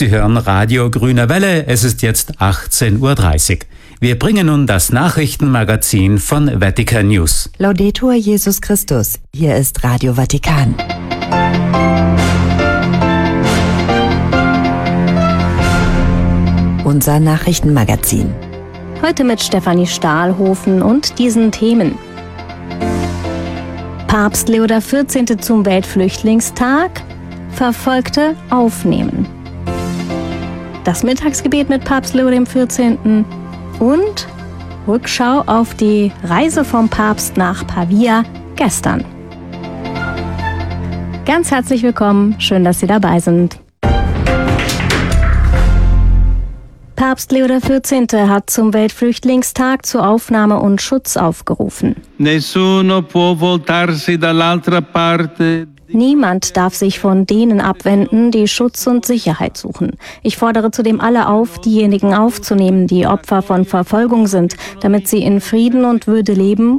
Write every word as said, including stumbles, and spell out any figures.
Sie hören Radio Grüne Welle. Es ist jetzt achtzehn Uhr dreißig. Wir bringen nun das Nachrichtenmagazin von Vatikan News. Laudetur Jesus Christus. Hier ist Radio Vatikan. Unser Nachrichtenmagazin. Heute mit Stefanie Stahlhofen und diesen Themen. Papst Leo der vierzehnte zum Weltflüchtlingstag. Verfolgte aufnehmen. Das Mittagsgebet mit Papst Leo der vierzehnte. Und Rückschau auf die Reise vom Papst nach Pavia gestern. Ganz herzlich willkommen, schön, dass Sie dabei sind. Papst Leo der vierzehnte hat zum Weltflüchtlingstag zur Aufnahme und Schutz aufgerufen. Nessuno può voltarsi dall'altra parte. Niemand darf sich von denen abwenden, die Schutz und Sicherheit suchen. Ich fordere zudem alle auf, diejenigen aufzunehmen, die Opfer von Verfolgung sind, damit sie in Frieden und Würde leben